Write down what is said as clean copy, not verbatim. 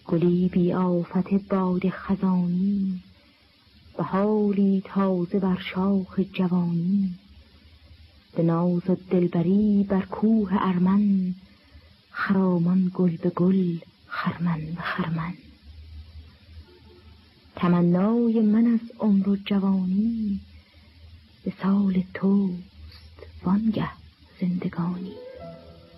گلی بی آفت باد خزانی، بهاری تازه بر شاخ جوانی. به ناز و دلبری بر کوه ارمن، خرامان گل به گل، خرمن به خرمن. تمنای من از عمر و جوانی، به سال توست وانگه زندگانی.